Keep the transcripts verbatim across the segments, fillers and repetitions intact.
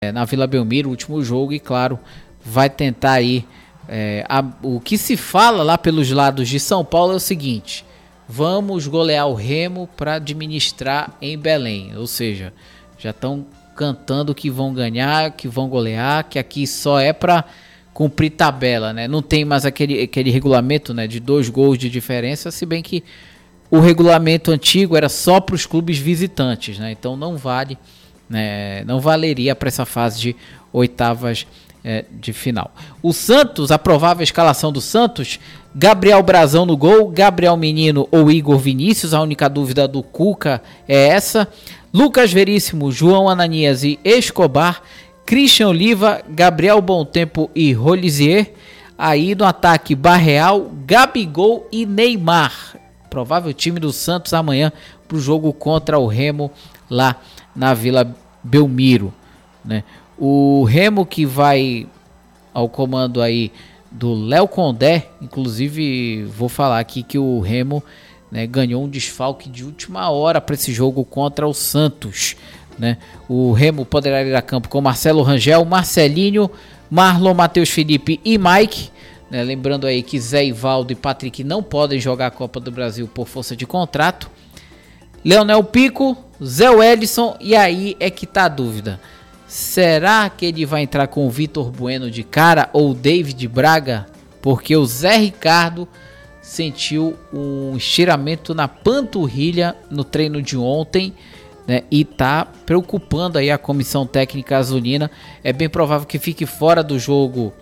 é, na Vila Belmiro, o último jogo, e claro, vai tentar aí, é, a, o que se fala lá pelos lados de São Paulo é o seguinte: vamos golear o Remo para administrar em Belém, ou seja, já estão cantando que vão ganhar, que vão golear, que aqui só é para cumprir tabela, né? Não tem mais aquele, aquele regulamento, né, de dois gols de diferença, se bem que o regulamento antigo era só para os clubes visitantes, né? Então não vale, né, não valeria para essa fase de oitavas é, de final. O Santos, a provável escalação do Santos: Gabriel Brazão no gol, Gabriel Menino ou Igor Vinícius. A única dúvida do Cuca é essa. Lucas Veríssimo, João Ananias e Escobar, Christian Oliva, Gabriel Bontempo e Rolizier. Aí no ataque, Barreal, Gabigol e Neymar. Provável time do Santos amanhã para o jogo contra o Remo lá na Vila Belmiro, né? O Remo que vai ao comando aí do Léo Condé, inclusive vou falar aqui que o Remo, né, ganhou um desfalque de última hora para esse jogo contra o Santos, né? O Remo poderá ir a campo com Marcelo Rangel, Marcelinho, Marlon, Matheus Felipe e Mike, né? Lembrando aí que Zé Ivaldo e Patrick não podem jogar a Copa do Brasil por força de contrato. Leonel Pico, Zé Wellison, e aí é que tá a dúvida: será que ele vai entrar com o Vitor Bueno de cara ou o David Braga? Porque o Zé Ricardo sentiu um estiramento na panturrilha no treino de ontem, né, e tá preocupando aí a comissão técnica azulina. É bem provável que fique fora do jogo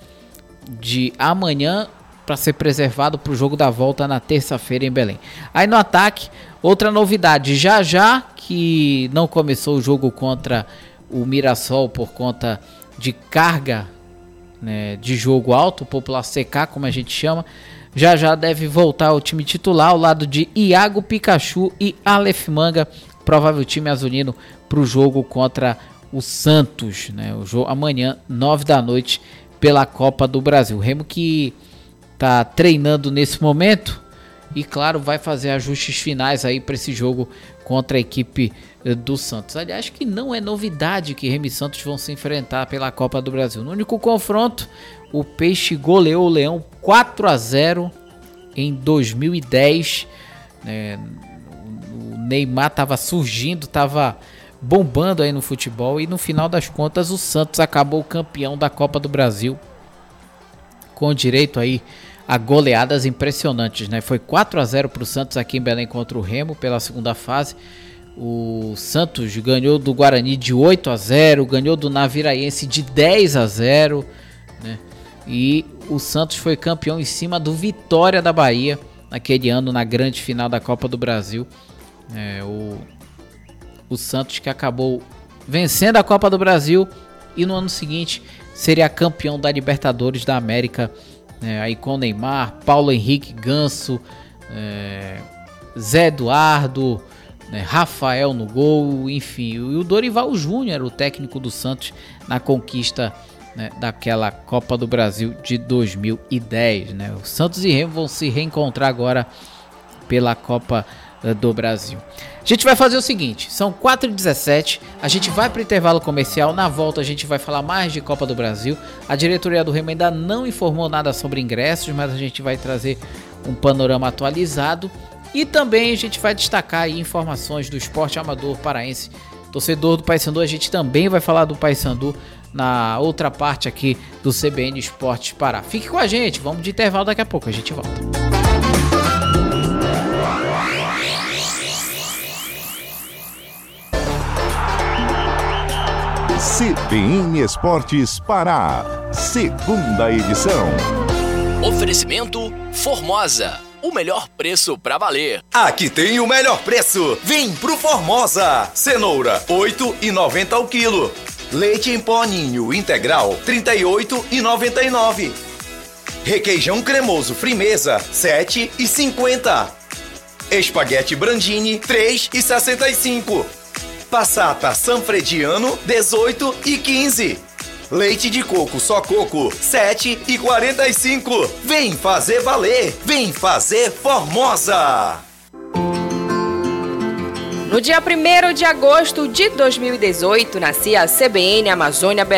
de amanhã para ser preservado para o jogo da volta na terça-feira em Belém. Aí no ataque, outra novidade: já já, que não começou o jogo contra o Mirassol por conta de carga, né, de jogo alto, popular C K como a gente chama, já já deve voltar ao time titular ao lado de Iago Pikachu e Aleph Manga, provável time azulino para o jogo contra o Santos, né? O jogo amanhã, nove da noite, pela Copa do Brasil. O Remo que está treinando nesse momento e, claro, vai fazer ajustes finais aí para esse jogo contra a equipe do Santos. Aliás, que não é novidade que Remo e Santos vão se enfrentar pela Copa do Brasil. No único confronto, o Peixe goleou o Leão quatro a zero em dois mil e dez. É, o Neymar estava surgindo, estava bombando aí no futebol, e no final das contas o Santos acabou campeão da Copa do Brasil com direito aí a goleadas impressionantes, né? Foi quatro a zero para o Santos aqui em Belém contra o Remo pela segunda fase. O Santos ganhou do Guarani de oito a zero, ganhou do Naviraense de dez a zero, né? E o Santos foi campeão em cima do Vitória da Bahia naquele ano, na grande final da Copa do Brasil. É, o, o Santos que acabou vencendo a Copa do Brasil e no ano seguinte seria campeão da Libertadores da América, é, aí com Neymar, Paulo Henrique Ganso, é, Zé Eduardo, né, Rafael no gol, enfim. E o Dorival Júnior, o técnico do Santos, na conquista, né, daquela Copa do Brasil de dois mil e dez. Né? O Santos e Remo vão se reencontrar agora pela Copa do Brasil. A gente vai fazer o seguinte: são quatro e dezessete, a gente vai para o intervalo comercial. Na volta a gente vai falar mais de Copa do Brasil. A diretoria do Remo ainda não informou nada sobre ingressos, mas a gente vai trazer um panorama atualizado. E também a gente vai destacar aí informações do esporte amador paraense. Torcedor do Paysandu, a gente também vai falar do Paysandu na outra parte aqui do C B N Esportes Pará. Fique com a gente, vamos de intervalo, daqui a pouco a gente volta. C B N Esportes Pará, segunda edição. Oferecimento Formosa, o melhor preço pra valer. Aqui tem o melhor preço. Vem pro Formosa. Cenoura, oito reais e noventa centavos ao quilo. Leite em pó Ninho integral, trinta e oito reais e noventa e nove centavos. Requeijão cremoso Frimeza, sete reais e cinquenta centavos. Espaguete Brandini, três reais e sessenta e cinco centavos. Passata Sanfrediano, dezoito reais e quinze centavos. Leite de coco só coco, sete reais e quarenta e cinco centavos. Vem fazer valer, vem fazer Formosa. No dia primeiro de agosto de dois mil e dezoito, nascia a C B N Amazônia